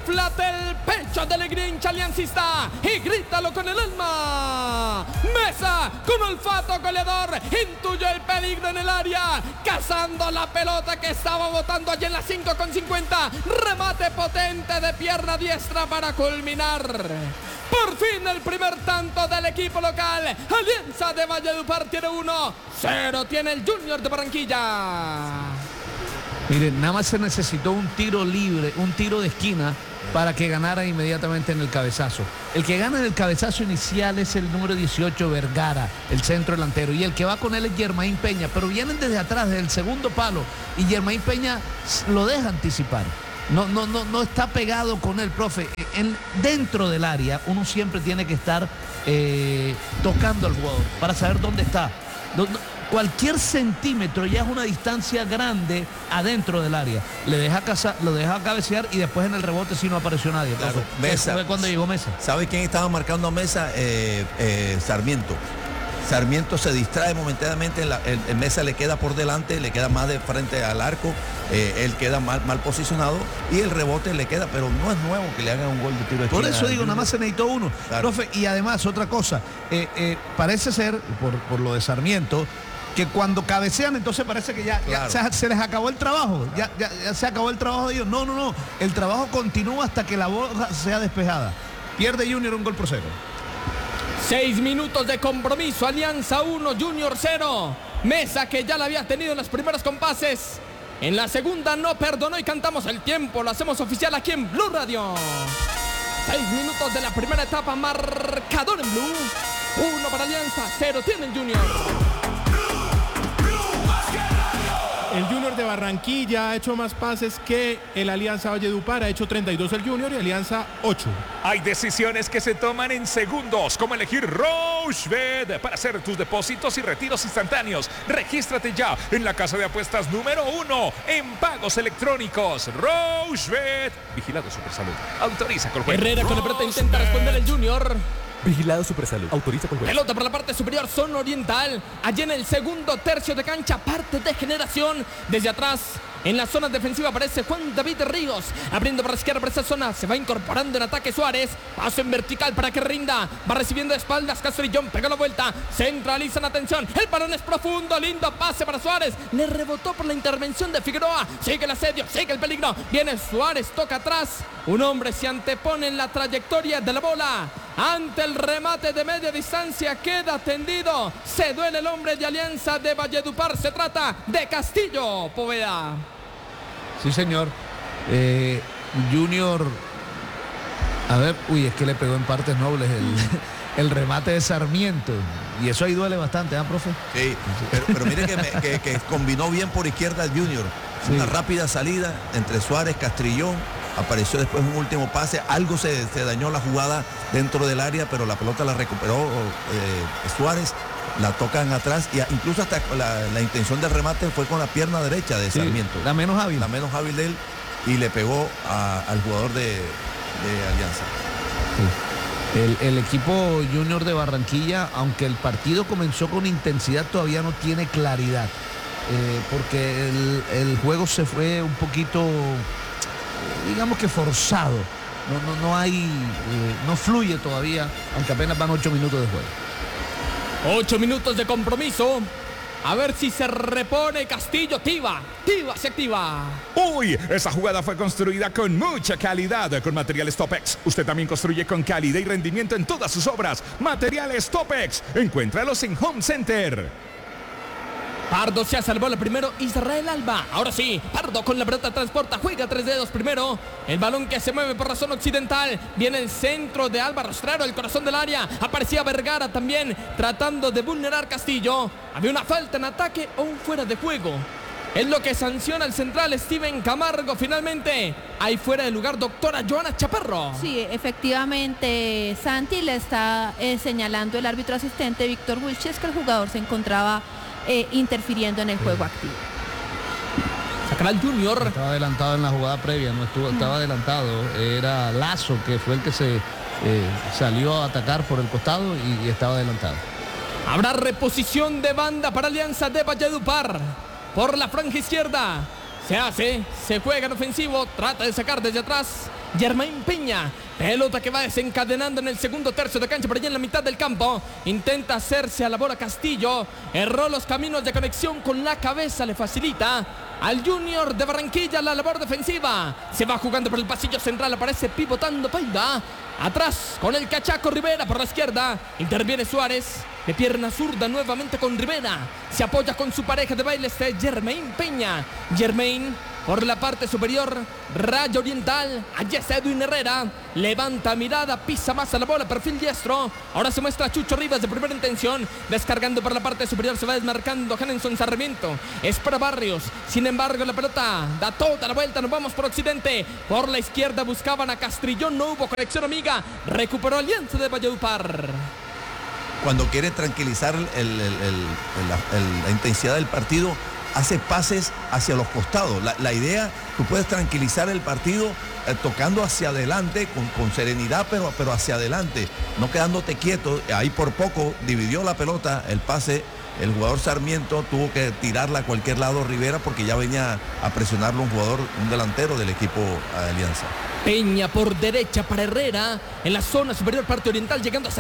inflate el pecho de alegría hincha aliancista y grítalo con el alma. Mesa, con olfato goleador, intuyó el peligro en el área, cazando la pelota que estaba botando allí en la 5:50. Remate potente de pierna diestra para culminar. Por fin el primer tanto del equipo local. Alianza de Valledupar tiene 1-0. Tiene el Junior de Barranquilla. Miren, nada más se necesitó un tiro libre, un tiro de esquina para que ganara inmediatamente en el cabezazo. El que gana en el cabezazo inicial es el número 18, Vergara, el centro delantero. Y el que va con él es Germain Peña. Pero vienen desde atrás, desde el segundo palo. Y Germain Peña lo deja anticipar. No está pegado con él, profe. Dentro del área uno siempre tiene que estar tocando al jugador para saber dónde está. Cualquier centímetro ya es una distancia grande adentro del área. Lo deja cabecear y después en el rebote si no apareció nadie. Claro, Mesa. Fue cuando llegó Mesa. ¿Sabe quién estaba marcando a Mesa? Sarmiento. Sarmiento se distrae momentáneamente, el Mesa le queda por delante, le queda más de frente al arco, él queda mal posicionado y el rebote le queda, pero no es nuevo que le hagan un gol de tiro de esquina. Por eso digo, nada más se necesitó uno. Claro. Profe, y además otra cosa, parece ser, por lo de Sarmiento, que cuando cabecean entonces parece que ya se les acabó el trabajo, ya se acabó el trabajo de ellos. No, el trabajo continúa hasta que la bola sea despejada. Pierde Junior 1-0. 6 minutos de compromiso, Alianza 1, Junior 0. Mesa, que ya la había tenido en los primeros compases, en la segunda no perdonó y cantamos el tiempo. Lo hacemos oficial aquí en Blue Radio. 6 minutos de la primera etapa, marcador en Blue. 1 para Alianza, 0 tiene el Junior. El Junior de Barranquilla ha hecho más pases que el Alianza Valledupar. Ha hecho 32 el Junior y Alianza 8. Hay decisiones que se toman en segundos, como elegir Rochebet para hacer tus depósitos y retiros instantáneos. Regístrate ya en la casa de apuestas número 1 en pagos electrónicos. Rochebet. Vigilado Supersalud. Autoriza con juego. Herrera con la pelota intenta responder el Junior. Vigilado Supersalud. Autoriza con juego. Pelota por la parte superior, zona oriental. Allí en el segundo tercio de cancha, parte de generación. Desde atrás, en la zona defensiva aparece Juan David Ríos. Abriendo por la izquierda por esa zona. Se va incorporando en ataque Suárez. Paso en vertical para que rinda. Va recibiendo de espaldas Castrillón. Pega la vuelta. Centralizan atención. El balón es profundo. Lindo pase para Suárez. Le rebotó por la intervención de Figueroa. Sigue el asedio. Sigue el peligro. Viene Suárez. Toca atrás. Un hombre se antepone en la trayectoria de la bola. Ante el remate de media distancia queda tendido. Se duele el hombre de Alianza de Valledupar. Se trata de Castillo, Poveda. Sí, señor. Junior. A ver, es que le pegó en partes nobles el remate de Sarmiento. Y eso ahí duele bastante, profe? Sí, pero mire que combinó bien por izquierda el Junior. Sí. Una rápida salida entre Suárez, Castrillón. Apareció después un último pase, algo se dañó la jugada dentro del área, pero la pelota la recuperó Suárez, la tocan atrás y incluso hasta la intención del remate fue con la pierna derecha de Sarmiento. La menos hábil. La menos hábil de él y le pegó al jugador de Alianza. Sí. El equipo Junior de Barranquilla, aunque el partido comenzó con intensidad, todavía no tiene claridad, porque el juego se fue un poquito, digamos que forzado. No fluye todavía, aunque apenas van 8 minutos de juego. 8 minutos de compromiso. A ver si se repone Castillo. Tiva se activa. Uy, esa jugada fue construida con mucha calidad, con materiales Topex. Usted también construye con calidad y rendimiento en todas sus obras. Materiales Topex. Encuéntralos en Home Center. Pardo se salvó la primero, Israel Alba. Ahora sí, Pardo con la pelota transporta, juega 3 dedos primero. El balón que se mueve por la zona occidental. Viene el centro de Álvaro Estrero, el corazón del área. Aparecía Vergara también, tratando de vulnerar Castillo. Había una falta en ataque o un fuera de juego. Es lo que sanciona el central Steven Camargo. Finalmente, ahí fuera de lugar, doctora Joana Chaparro. Sí, efectivamente, Santi le está señalando el árbitro asistente Víctor Wilches que el jugador se encontraba interfiriendo en el juego activo. Sacará el Junior. Estaba adelantado en la jugada previa, estaba adelantado. Era Lazo que fue el que se salió a atacar por el costado y estaba adelantado. Habrá reposición de banda para Alianza de Valledupar. Por la franja izquierda Se hace, se juega en ofensivo, trata de sacar desde atrás Germain Peña. Pelota que va desencadenando en el segundo tercio de cancha, por allá en la mitad del campo. Intenta hacerse a la bola Castillo. Erró los caminos de conexión con la cabeza, le facilita al Junior de Barranquilla la labor defensiva. Se va jugando por el pasillo central, aparece pivotando Paiva. Atrás con el cachaco Rivera por la izquierda. Interviene Suárez. De pierna zurda nuevamente con Rivera. Se apoya con su pareja de baile Germain Peña. Germain por la parte superior. Rayo Oriental. Allí está Edwin Herrera. Levanta mirada, pisa más a la bola, perfil diestro. Ahora se muestra Chucho Rivas de primera intención. Descargando por la parte superior, se va desmarcando Henderson Sarmiento. Es para Barrios. Sin embargo, la pelota da toda la vuelta. Nos vamos por occidente. Por la izquierda buscaban a Castrillón. No hubo conexión amiga. Recuperó Alianza de Valledupar. Cuando quiere tranquilizar la intensidad del partido, hace pases hacia los costados. La idea, tú puedes tranquilizar el partido tocando hacia adelante con serenidad, pero hacia adelante, no quedándote quieto. Ahí por poco dividió la pelota, el pase. El jugador Sarmiento tuvo que tirarla a cualquier lado Rivera porque ya venía a presionarlo un delantero del equipo Alianza. Peña por derecha para Herrera en la zona superior parte oriental, llegando a